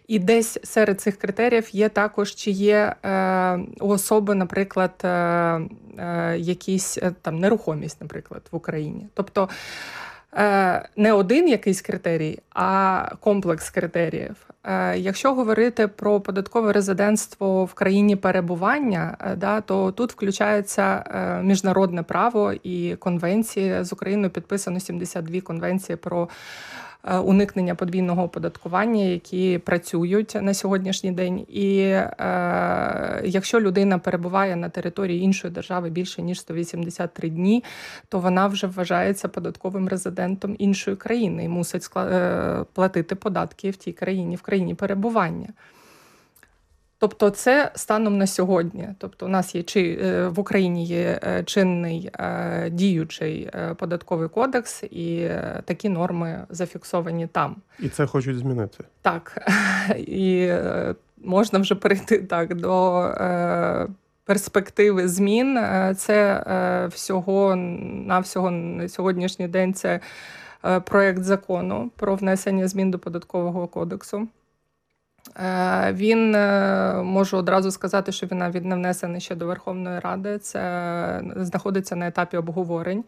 І десь серед цих критеріїв є також, чи є у особи, наприклад, якісь там нерухомість, наприклад, в Україні. Тобто не один якийсь критерій, а комплекс критеріїв. Якщо говорити про податкове резидентство в країні перебування, то тут включається міжнародне право і конвенції. З Україною підписано 72 конвенції про уникнення подвійного оподаткування, які працюють на сьогоднішній день. І якщо людина перебуває на території іншої держави більше, ніж 183 дні, то вона вже вважається податковим резидентом іншої країни і мусить платити податки в тій країні, в країні перебування. Тобто це станом на сьогодні. Тобто у нас є в Україні є чинний діючий податковий кодекс, і такі норми зафіксовані там. І це хочуть змінити. Так. І можна вже перейти до перспективи змін. Це всього-навсього на сьогоднішній день це проєкт закону про внесення змін до Податкового кодексу. Він, можу одразу сказати, що він навіть не внесений ще до Верховної Ради, це знаходиться на етапі обговорень.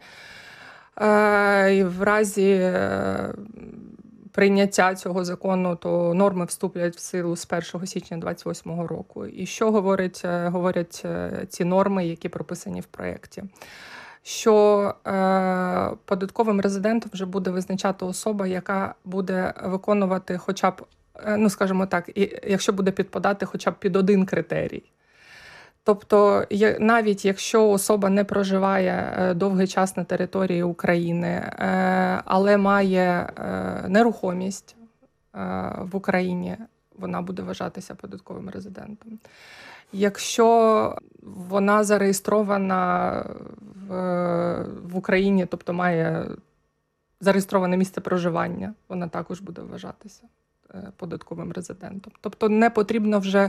І в разі прийняття цього закону, то норми вступлять в силу з 1 січня 2028 року. І що говорять ці норми, які прописані в проєкті? Що податковим резидентом вже буде визначати особа, яка буде виконувати хоча б, скажімо так, якщо буде підпадати хоча б під один критерій. Тобто, навіть якщо особа не проживає довгий час на території України, але має нерухомість в Україні, вона буде вважатися податковим резидентом. Якщо вона зареєстрована в Україні, тобто має зареєстроване місце проживання, вона також буде вважатися податковим резидентом. Тобто не потрібно вже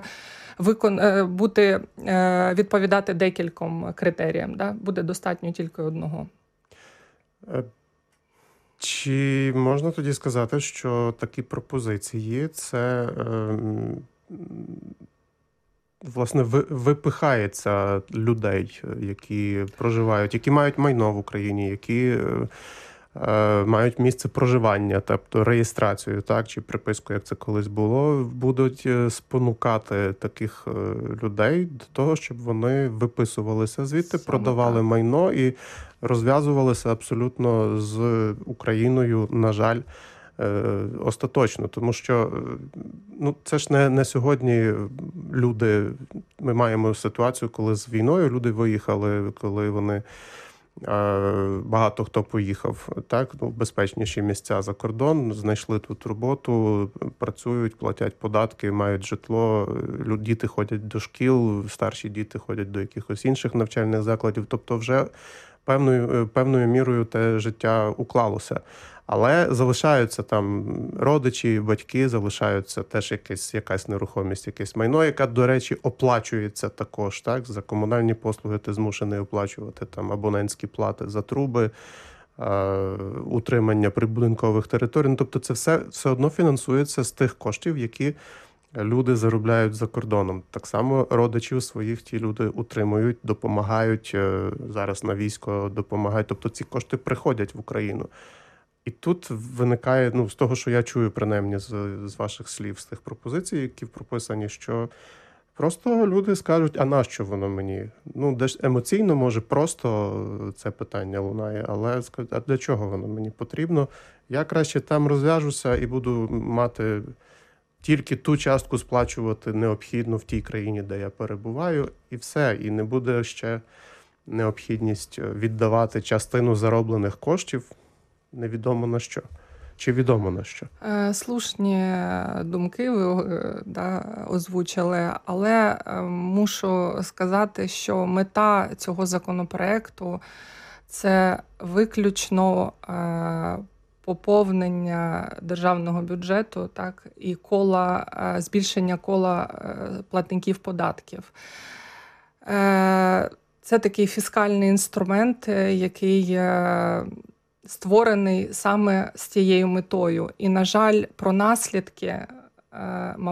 відповідати декільком критеріям. Буде достатньо тільки одного. Чи можна тоді сказати, що такі пропозиції – це, власне, випихається людей, які проживають, які мають майно в Україні, які мають місце проживання, тобто реєстрацію, так, чи приписку, як це колись було, будуть спонукати таких людей до того, щоб вони виписувалися звідти, продавали майно і розв'язувалися абсолютно з Україною, на жаль, остаточно. Тому що це ж не сьогодні люди, ми маємо ситуацію, коли з війною люди виїхали, коли вони багато хто поїхав в безпечніші місця за кордон, знайшли тут роботу, працюють, платять податки, мають житло, діти ходять до шкіл, старші діти ходять до якихось інших навчальних закладів. Тобто вже певною мірою те життя уклалося. Але залишаються там родичі, батьки, залишаються теж якась нерухомість, якесь майно, яка, до речі, оплачується також. Так? За комунальні послуги ти змушений оплачувати там абонентські плати за труби, утримання прибудинкових територій. Тобто це все одно фінансується з тих коштів, які люди заробляють за кордоном. Так само родичів своїх ті люди утримують, допомагають, зараз на військо допомагають. Тобто ці кошти приходять в Україну. І тут виникає, з того, що я чую, принаймні, з ваших слів, з тих пропозицій, які прописані, що просто люди скажуть, а нащо воно мені? Десь емоційно, може, просто це питання лунає, але скажуть, а для чого воно мені потрібно? Я краще там розв'яжуся і буду мати тільки ту частку сплачувати необхідну в тій країні, де я перебуваю, і все. І не буде ще необхідність віддавати частину зароблених коштів невідомо на що. Чи відомо на що? Слушні думки ви озвучили, але мушу сказати, що мета цього законопроекту – це виключно поповнення державного бюджету, так, і збільшення кола платників податків. Це такий фіскальний інструмент, який створений саме з цією метою. І, на жаль, про наслідки